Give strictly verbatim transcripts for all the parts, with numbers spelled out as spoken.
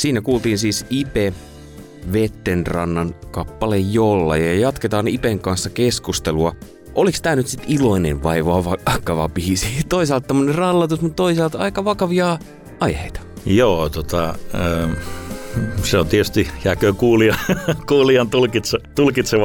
Siinä kuultiin siis Ipe Vettenrannan kappale Jolla ja jatketaan Ipen kanssa keskustelua. Oliko tämä nyt sitten iloinen vai vakava biisi? Toisaalta tämmöinen rallatus, mutta toisaalta aika vakavia aiheita. Joo, tota, äh, se on tietysti jääkö kuulija, kuulijan tulkitse, tulkitseva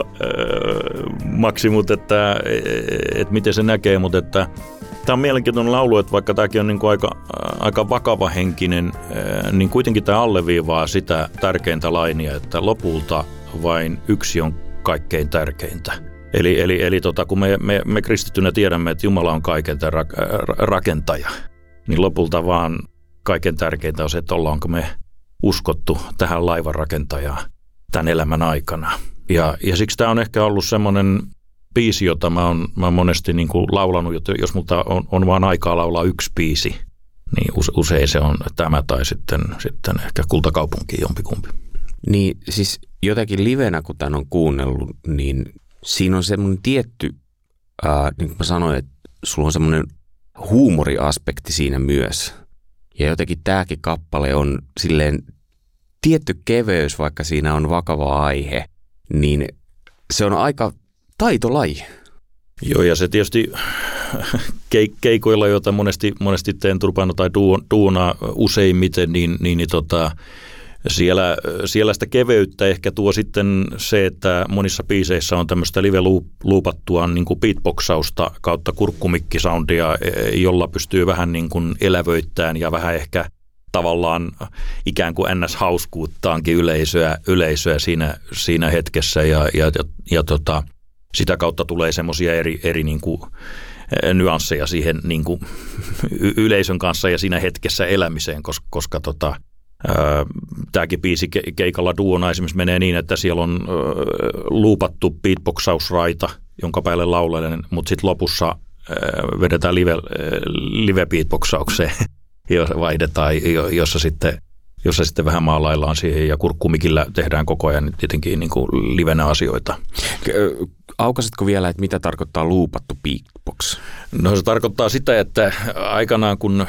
äh, maksi, mutta että et miten se näkee, mutta että tämä on mielenkiintoinen laulu, että vaikka tämäkin on niin kuin aika, aika vakavahenkinen, niin kuitenkin tämä alleviivaa sitä tärkeintä lainia, että lopulta vain yksi on kaikkein tärkeintä. Eli, eli, eli tota, kun me, me, me kristittynä tiedämme, että Jumala on kaiken rakentaja, niin lopulta vaan kaiken tärkeintä on se, että ollaanko me uskottu tähän laivanrakentajaan tämän elämän aikana. Ja, ja siksi tämä on ehkä ollut semmoinen biisi, jota mä oon, mä oon monesti niin kuin laulanut, että jos multa on, on vaan aikaa laulaa yksi biisi, niin usein se on tämä tai sitten, sitten ehkä Kultakaupunki jompikumpi. Niin siis jotenkin livenä, kun tämän on kuunnellut, niin siinä on semmoinen tietty, ää, niin kuin mä sanoin, että sulla on semmoinen huumoriaspekti siinä myös. Ja jotenkin tämäkin kappale on silleen tietty keveys, vaikka siinä on vakava aihe, niin se on aika taitolaji. Joo, ja se tietysti keikoilla, joita monesti, monesti teen turpaano tai duunaa useimmiten, niin, niin, niin tota, siellä, siellä sitä keveyttä ehkä tuo sitten se, että monissa biiseissä on tämmöistä live-luupattua niin kuin beatboxausta kautta kurkkumikkisoundia, jolla pystyy vähän niin kuin elävöittämään ja vähän ehkä tavallaan ikään kuin ns-hauskuuttaankin yleisöä, yleisöä siinä, siinä hetkessä ja, ja, ja, ja tota, sitä kautta tulee semmoisia eri, eri niin kuin nyansseja siihen niin kuin yleisön kanssa ja siinä hetkessä elämiseen, koska, koska tota, tämäkin biisi keikalla duona esimerkiksi menee niin, että siellä on luupattu beatboxausraita, jonka päälle laulelen, mutta sitten lopussa vedetään live, live beatboxaukseen, jossa vaihdetaan, jossa sitten, jossa sitten vähän maalaillaan siihen ja kurkkumikillä tehdään koko ajan tietenkin niin kuin livenä asioita. Aukasitko vielä, että mitä tarkoittaa luupattu beatbox? No se tarkoittaa sitä, että aikanaan kun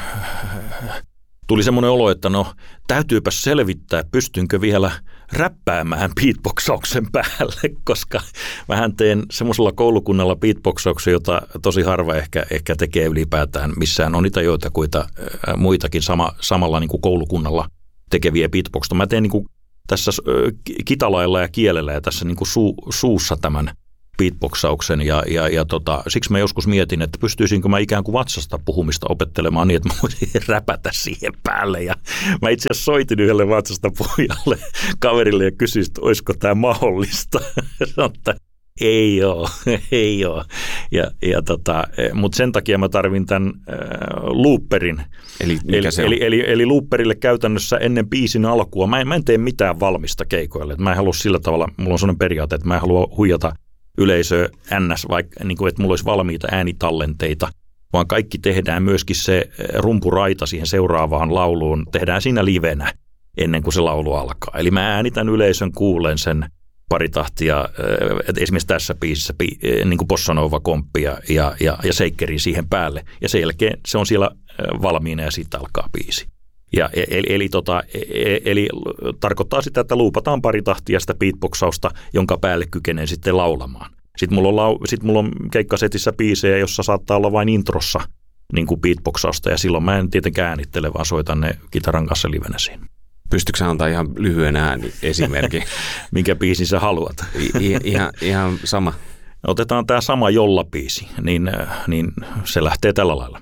tuli semmoinen olo, että no täytyypä selvittää, pystynkö vielä räppäämään beatboxauksen päälle, koska vähän teen semmoisella koulukunnalla beatboxauksen, jota tosi harva ehkä, ehkä tekee ylipäätään missään. On niitä joitakuita muitakin sama, samalla niin kuin koulukunnalla tekeviä beatboxta. Mä teen niin kuin tässä kitalailla ja kielellä ja tässä niin kuin su, suussa tämän beatboxauksen ja, ja, ja tota, siksi mä joskus mietin, että pystyisinkö mä ikään kuin vatsasta puhumista opettelemaan niin, että mä voisin räpätä siihen päälle. Ja mä itse asiassa soitin yhdelle vatsasta puhujalle kaverille ja kysyin, että olisiko tämä mahdollista. Sanoin, että ei ole, ei ole. Ja, ja tota, mutta sen takia mä tarvin tämän äh, looperin. Eli, mikä se eli, eli, eli looperille käytännössä ennen biisin alkua. Mä en, mä en tee mitään valmista keikoille. Mä en halua sillä tavalla, mulla on sellainen periaate, että mä en halua huijata yleisö ns, vaikka niin kuin, että mulla olisi valmiita äänitallenteita, vaan kaikki tehdään myöskin se rumpuraita siihen seuraavaan lauluun, tehdään siinä livenä ennen kuin se laulu alkaa. Eli mä äänitän yleisön kuulen sen pari tahtia, että esimerkiksi tässä biisissä niin kuin Bossa Nova-komppia ja, ja, ja shakeri siihen päälle, ja sen jälkeen se on siellä valmiina ja sitten alkaa biisi. Ja, eli, eli, tota, eli tarkoittaa sitä, että luupataan pari tahtia sitä beatboxausta, jonka päälle kykenee sitten laulamaan. Sitten mulla on, lau, sit mulla on keikkasetissä biisejä, jossa saattaa olla vain introssa niin kuin beatboxausta, ja silloin mä en tietenkään äänittele, vaan soitan ne kitaran kanssa livenä siinä. Pystytkö sä antaa ihan lyhyen ääni esimerkki? Minkä biisin sä haluat? I, ihan, ihan sama. Otetaan tämä sama Jolla-biisi, niin, niin se lähtee tällä lailla.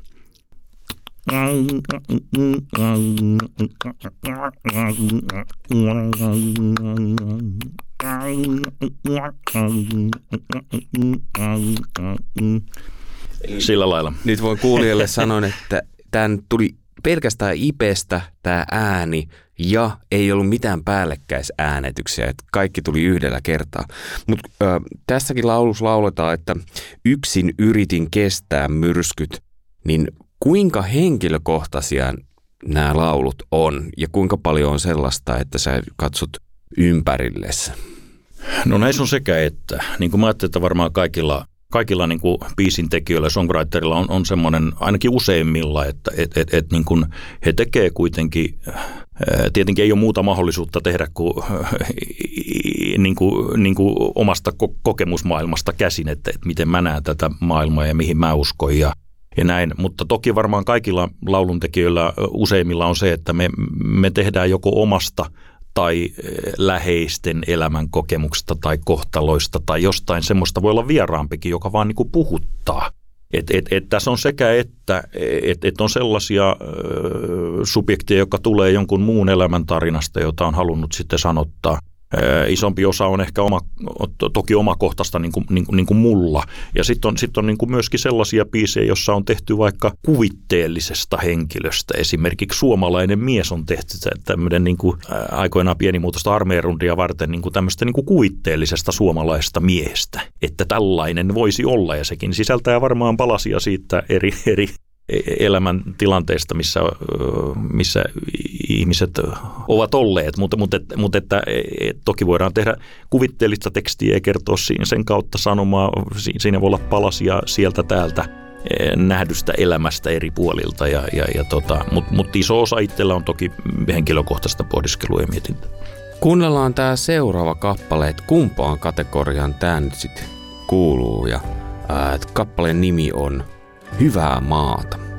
Sillä lailla. Nyt voin kuulijalle sanoa, että tämän tuli pelkästään Ipestä tämä ääni ja ei ollut mitään päällekkäisäänetyksiä, että kaikki tuli yhdellä kertaa. Mutta tässäkin laulussa lauletaan, että yksin yritin kestää myrskyt, niin kuinka henkilökohtaisia nämä laulut on ja kuinka paljon on sellaista, että sä katsot ympärillesi? No näissä on sekä että. Niin kuin mä ajattelin, että varmaan kaikilla, kaikilla niin kuin biisin tekijöillä ja songwriterilla on, on semmoinen, ainakin useimmilla, että et, et, et, niin kuin he tekee kuitenkin Tietenkin ei ole muuta mahdollisuutta tehdä kuin, niin kuin, niin kuin omasta kokemusmaailmasta käsin, että, että miten mä näen tätä maailmaa ja mihin mä uskon ja, ja näin. Mutta toki varmaan kaikilla lauluntekijöillä useimmilla on se, että me, me tehdään joko omasta tai läheisten elämän kokemuksesta tai kohtaloista tai jostain semmoista voi olla vieraampikin, joka vaan niin kuin puhuttaa. Et, et, et tässä on sekä että, että et on sellaisia ö, subjekteja, jotka tulee jonkun muun elämäntarinasta, jota on halunnut sitten sanottaa. Ö, isompi osa on ehkä oma, to, toki omakohtaista niin kuin, niin, niin kuin mulla. Ja sitten on, sit on niin kuin myöskin sellaisia biisejä, joissa on tehty vaikka kuvitteellisesta henkilöstä. Esimerkiksi Suomalainen mies on tehty tämmöinen niin kuin, ä, aikoinaan pienimuotoista armeijarundia varten niin kuin tämmöistä niin kuin kuvitteellisesta suomalaisesta miehestä. Että tällainen voisi olla ja sekin sisältää varmaan palasia siitä eri, eri elämän tilanteista, missä, missä ihmiset ovat olleet, mutta, mutta, mutta että, että toki voidaan tehdä kuvitteellista tekstiä ja kertoa sen kautta sanomaa. Siinä voi olla palasia sieltä täältä nähdystä elämästä eri puolilta, ja, ja, ja tota, mutta mut iso osa itsellä on toki henkilökohtaista pohdiskelua ja mietintää. Kuunnellaan tämä seuraava kappale, että kumpaan kategoriaan tämä nyt sitten kuuluu, ja ää, kappaleen nimi on Hyvää maata.